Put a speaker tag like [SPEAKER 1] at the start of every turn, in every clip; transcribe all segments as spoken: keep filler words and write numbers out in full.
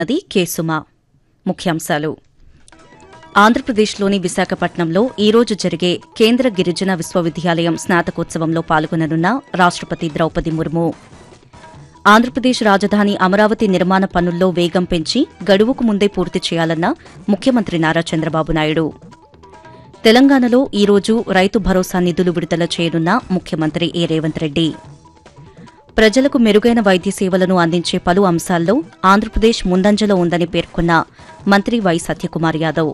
[SPEAKER 1] అది కేసుమా. ముఖ్యాంశాలు. ఆంధ్రప్రదేశ్లోని విశాఖపట్నంలో ఈరోజు జరిగే కేంద్ర గిరిజన విశ్వవిద్యాలయం స్నాతకోత్సవంలో పాల్గొననున్న రాష్టపతి ద్రౌపది ముర్ము. ఆంధ్రప్రదేశ్ రాజధాని అమరావతి నిర్మాణ పనుల్లో వేగం పెంచి గడువుకు ముందే పూర్తి చేయాలన్న ముఖ్యమంత్రి నారా చంద్రబాబు నాయుడు. తెలంగాణలో ఈరోజు రైతు భరోసా నిధులు విడుదల చేయనున్న ముఖ్యమంత్రి ఏ రేవంత్ రెడ్డి. ప్రజలకు మెరుగైన వైద్య సేవలను అందించే పలు అంశాల్లో ఆంధ్రప్రదేశ్ ముందంజలో ఉందని పేర్కొన్న మంత్రి వై సత్యకుమార్ యాదవ్.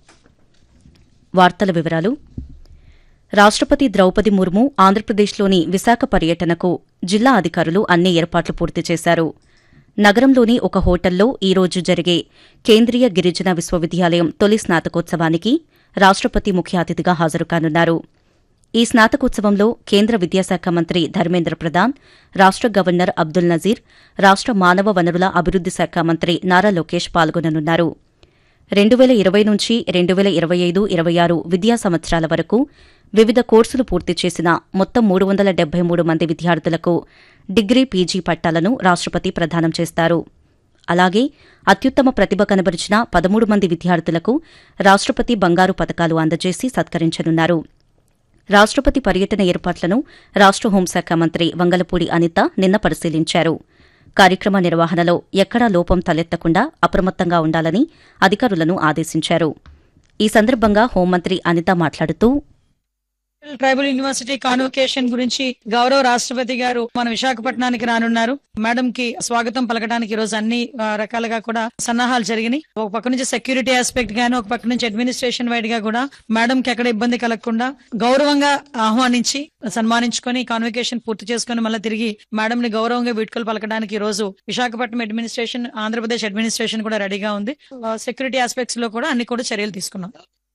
[SPEAKER 1] వార్తల వివరాలు. రాష్టపతి ద్రౌపది ముర్ము ఆంధ్రప్రదేశ్లోని విశాఖ పర్యటనకు జిల్లా అధికారులు అన్ని ఏర్పాట్లు పూర్తి చేశారు. నగరంలోని ఒక హోటల్లో ఈరోజు జరిగే కేంద్రీయ గిరిజన విశ్వవిద్యాలయం తొలి స్నాతకోత్సవానికి రాష్టపతి ముఖ్య అతిథిగా హాజరుకానున్నారు. ఈ స్నాతకోత్సవంలో కేంద్ర విద్యాశాఖ మంత్రి ధర్మేంద్ర ప్రధాన్, రాష్ట గవర్నర్ అబ్దుల్ నజీర్, రాష్ట మానవ వనరుల అభివృద్ది శాఖ మంత్రి నారా లోకేష్ పాల్గొననున్నారు. రెండు వేల ఇరవై నుంచి రెండు వేల ఇరవై ఐదు ఇరవై ఆరు విద్యా సంవత్సరాల వరకు వివిధ కోర్సులు పూర్తి చేసిన మొత్తం మూడు వందల డెబ్బై మూడు మంది విద్యార్థులకు డిగ్రీ, పీజీ పట్టాలను రాష్టపతి ప్రదానం చేస్తారు. అలాగే అత్యుత్తమ ప్రతిభ కనబరిచిన పదమూడు మంది విద్యార్థులకు రాష్టపతి బంగారు పతకాలు అందజేసి సత్కరించనున్నారు. రాష్టపతి పర్యటన ఏర్పాట్లను రాష్ట హోంశాఖ మంత్రి వంగలపూడి అనిత నిన్న పరిశీలించారు. కార్యక్రమ నిర్వహణలో ఎక్కడా లోపం తలెత్తకుండా అప్రమత్తంగా ఉండాలని అధికారులను ఆదేశించారు. ఈ సందర్భంగా హోంమంత్రి అనిత మాట్లాడుతూ,
[SPEAKER 2] ట్రైబల్ యూనివర్సిటీ కాన్వకేషన్ గురించి గౌరవ రాష్ట్రపతి గారు మన విశాఖపట్నానికి రానున్నారు. మేడం కి స్వాగతం పలకడానికి ఈ రోజు అన్ని రకాలుగా కూడా సన్నాహాలు జరిగినాయి. ఒక పక్క నుంచి సెక్యూరిటీ ఆస్పెక్ట్ గాను, ఒక పక్క నుంచి అడ్మినిస్ట్రేషన్ వైడ్ గా కూడా మేడం కి ఎక్కడ ఇబ్బంది కలగకుండా గౌరవంగా ఆహ్వానించి సన్మానించుకొని కాన్వకేషన్ పూర్తి చేసుకుని మళ్ళీ తిరిగి మేడం ని గౌరవంగా వీడ్కోలు పలకడానికి ఈ రోజు విశాఖపట్నం అడ్మినిస్ట్రేషన్, ఆంధ్రప్రదేశ్ అడ్మినిస్ట్రేషన్ కూడా రెడీగా ఉంది. సెక్యూరిటీ ఆస్పెక్ట్స్ లో కూడా అన్ని కూడా చర్యలు తీసుకున్నాం.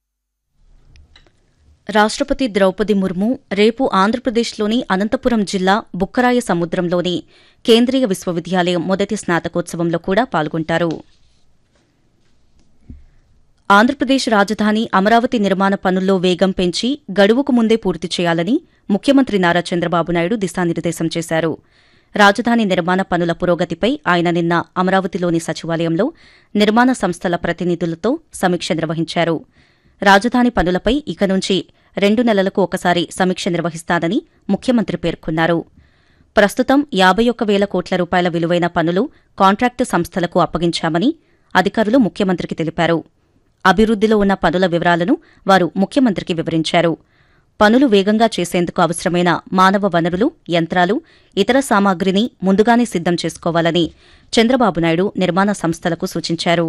[SPEAKER 1] రాష్టపతి ద్రౌపది ముర్ము రేపు ఆంధ్రప్రదేశ్లోని అనంతపురం జిల్లా బుక్కరాయ సముద్రంలోని కేంద్రీయ విశ్వవిద్యాలయం మొదటి స్నాతకోత్సవంలో కూడా పాల్గొంటారు. ఆంధ్రప్రదేశ్ రాజధాని అమరావతి నిర్మాణ పనుల్లో వేగం పెంచి గడువుకు ముందే పూర్తి చేయాలని ముఖ్యమంత్రి నారా చంద్రబాబు నాయుడు దిశానిర్దేశం చేశారు. రాజధాని నిర్మాణ పనుల పురోగతిపై ఆయన నిన్న అమరావతిలోని సచివాలయంలో నిర్మాణ సంస్థల ప్రతినిధులతో సమీక్ష నిర్వహించారు. రాజధాని పనులపై ఇక నుంచి రెండు నెలలకు ఒకసారి సమీక్ష నిర్వహిస్తానని ముఖ్యమంత్రి పేర్కొన్నారు. ప్రస్తుతం యాబై ఒక్క వేల కోట్ల రూపాయల విలువైన పనులు కాంట్రాక్టు సంస్థలకు అప్పగించామని అధికారులు ముఖ్యమంత్రికి తెలిపారు. అభివృద్దిలో ఉన్న పనుల వివరాలను వారు ముఖ్యమంత్రికి వివరించారు. పనులు వేగంగా చేసేందుకు అవసరమైన మానవ వనరులు, యంత్రాలు, ఇతర సామాగ్రిని ముందుగానే సిద్దం చేసుకోవాలని చంద్రబాబు నాయుడు నిర్మాణ సంస్థలకు సూచించారు.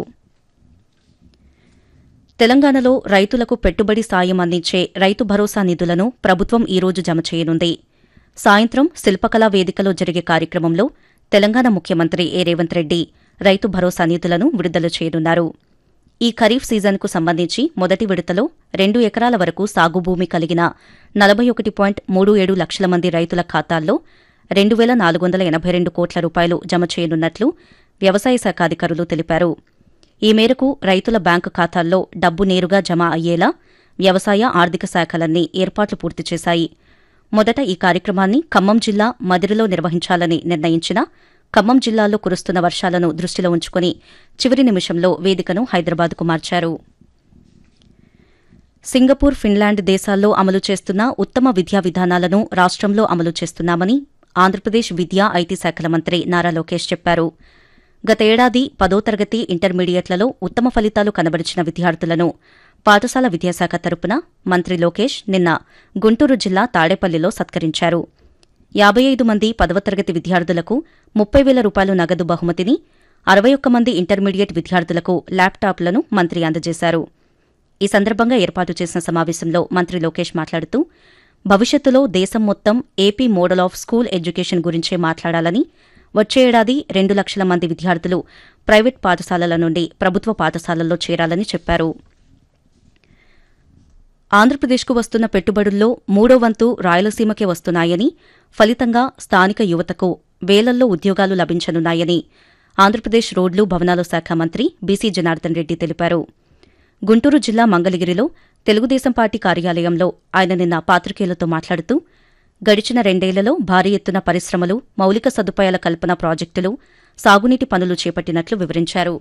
[SPEAKER 1] తెలంగాణలో రైతులకు పెట్టుబడి సాయం అందించే రైతు భరోసా నిధులను ప్రభుత్వం ఈరోజు జమ చేయనుంది. సాయంత్రం శిల్పకళా వేదికలో జరిగే కార్యక్రమంలో తెలంగాణ ముఖ్యమంత్రి ఏ రేవంత్ రెడ్డి రైతు భరోసా నిధులను విడుదల చేయనున్నారు. ఈ ఖరీఫ్ సీజన్కు సంబంధించి మొదటి విడతలో రెండు ఎకరాల వరకు సాగు భూమి కలిగిన నలభై ఒకటి పాయింట్ మూడు ఏడు లక్షల మంది రైతుల ఖాతాల్లో రెండు వేల నాలుగు వందల ఎనభై రెండు కోట్ల రూపాయలు జమ చేయనున్నట్లు వ్యవసాయ శాఖ అధికారులు తెలిపారు. ఈ మేరకు రైతుల బ్యాంకు ఖాతాల్లో డబ్బు నేరుగా జమ అయ్యేలా వ్యవసాయ, ఆర్థిక శాఖలన్నీ ఏర్పాట్లు పూర్తి చేశాయి. మొదట ఈ కార్యక్రమాన్ని ఖమ్మం జిల్లా మదిరిలో నిర్వహించాలని నిర్ణయించిన ఖమ్మం జిల్లాలో కురుస్తున్న వర్షాలను దృష్టిలో ఉంచుకుని చివరి నిమిషంలో వేదికను హైదరాబాద్కు మార్చారు. సింగపూర్, ఫిన్లాండ్ దేశాల్లో అమలు చేస్తున్న ఉత్తమ విద్యా విధానాలను రాష్ట్రంలో అమలు చేస్తున్నామని ఆంధ్రప్రదేశ్ విద్యా, ఐటీ శాఖల మంత్రి నారా లోకేష్ చెప్పారు. గత ఏడాది పదో తరగతి, ఇంటర్మీడియట్లలో ఉత్తమ ఫలితాలు కనబరిచిన విద్యార్థులను పాఠశాల విద్యాశాఖ తరపున మంత్రి లోకేష్ నిన్న గుంటూరు జిల్లా తాడేపల్లిలో సత్కరించారు. యాబై ఐదు మంది పదవ తరగతి విద్యార్థులకు ముప్పై వేల రూపాయలు నగదు బహుమతిని, అరవై ఒక్క మంది ఇంటర్మీడియట్ విద్యార్థులకు ల్యాప్టాప్లను మంత్రి అందజేశారు. ఈ సందర్భంగా ఏర్పాటు చేసిన సమావేశంలో మంత్రి లోకేష్ మాట్లాడుతూ, భవిష్యత్తులో దేశం మొత్తం AP model of school education గురించే మాట్లాడాలని, వచ్చే ఏడాది రెండు లక్షల మంది విద్యార్థులు ప్రైవేట్ పాఠశాలల నుండి ప్రభుత్వ పాఠశాలల్లో చేరాలని చెప్పారు. ఆంధ్రప్రదేశ్కు వస్తున్న పెట్టుబడుల్లో మూడో వంతు రాయలసీమకే వస్తున్నాయని, ఫలితంగా స్థానిక యువతకు వేలల్లో ఉద్యోగాలు లభించనున్నాయని ఆంధ్రప్రదేశ్ రోడ్లు, భవనాల శాఖ మంత్రి బీసీ జనార్దన్ రెడ్డి తెలిపారు. గుంటూరు జిల్లా మంగళగిరిలో తెలుగుదేశం పార్టీ కార్యాలయంలో ఆయన నిన్న పాత్రికేయులతో మాట్లాడుతూ, గడిచిన రెండేళ్లలో భారీ ఎత్తున పరిశ్రమలు, మౌలిక సదుపాయాల కల్పన ప్రాజెక్టులు, సాగునీటి పనులు చేపట్టినట్లు వివరించారు.